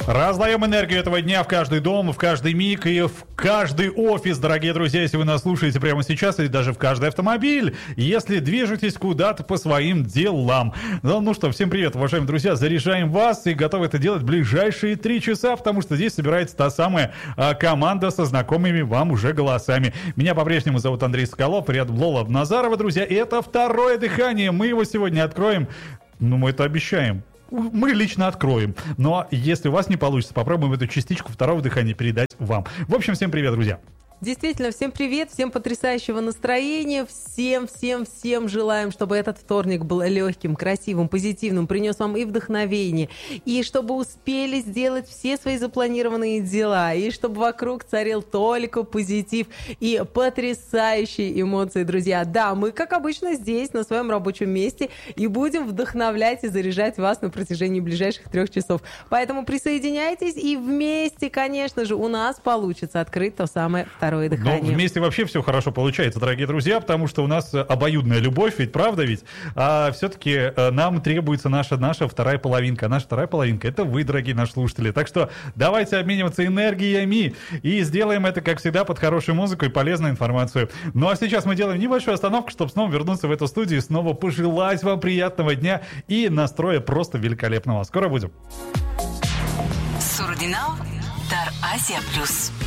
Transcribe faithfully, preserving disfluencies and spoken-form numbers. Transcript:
Раздаем энергию этого дня в каждый дом, в каждый миг и в каждый офис, дорогие друзья, если вы нас слушаете прямо сейчас, или даже в каждый автомобиль, если движетесь куда-то по своим делам. Ну, ну что, всем привет, уважаемые друзья, заряжаем вас и готовы это делать в ближайшие три часа, потому что здесь собирается та самая а, команда со знакомыми вам уже голосами. Меня по-прежнему зовут Андрей Соколов, рядом Лола Назарова, друзья, и это второе дыхание, мы его сегодня откроем, ну мы это обещаем. Мы лично откроем. Но если у вас не получится, попробуем эту частичку второго дыхания передать вам. В общем, всем привет, друзья. Действительно, всем привет, всем потрясающего настроения, всем, всем, всем желаем, чтобы этот вторник был легким, красивым, позитивным, принес вам и вдохновение, и чтобы успели сделать все свои запланированные дела, и чтобы вокруг царил только позитив и потрясающие эмоции, друзья. Да, мы, как обычно, здесь, на своем рабочем месте, и будем вдохновлять и заряжать вас на протяжении ближайших трех часов. Поэтому присоединяйтесь, и вместе, конечно же, у нас получится открыть то самое второе. Но вместе вообще все хорошо получается, дорогие друзья, потому что у нас обоюдная любовь, ведь правда ведь? А все-таки нам требуется наша, наша вторая половинка. А наша вторая половинка — это вы, дорогие наши слушатели. Так что давайте обмениваться энергиями и сделаем это, как всегда, под хорошую музыку и полезную информацию. Ну а сейчас мы делаем небольшую остановку, чтобы снова вернуться в эту студию и снова пожелать вам приятного дня и настроя просто великолепного. Скоро будем. Сурдинал, Дар Азия Плюс.